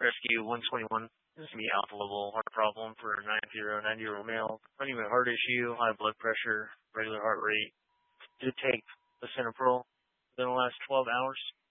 Rescue 121. This is going to be alpha level heart problem for a 90-year-old male. Uneven heart issue, high blood pressure, regular heart rate. Did take lisinopril within the last 12 hours.